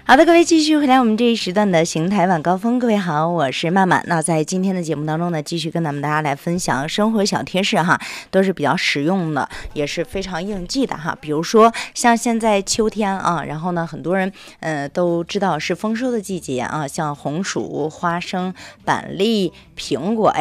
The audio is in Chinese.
好的，各位继续回来我们这一时段的邢台晚高峰。各位好，我是曼曼。那在今天的节目当中呢，继续跟咱们大家来分享生活小贴士哈，都是比较实用的，也是非常应季的哈。比如说像现在秋天啊，然后呢，很多人都知道是丰收的季节啊，像红薯、花生、板栗、苹果，